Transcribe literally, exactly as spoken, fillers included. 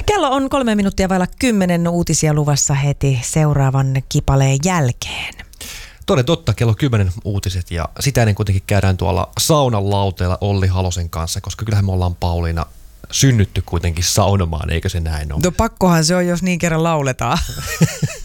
Kello on kolme minuuttia vailla kymmenen, uutisia luvassa heti seuraavan kipaleen jälkeen. Toden totta, kello kymmenen uutiset ja sitä ennen kuitenkin käydään tuolla saunan lauteella Olli Halosen kanssa, koska kyllähän me ollaan Pauliina synnytty kuitenkin saunomaan, eikö se näin ole? No pakkohan se on, jos niin kerran lauletaan.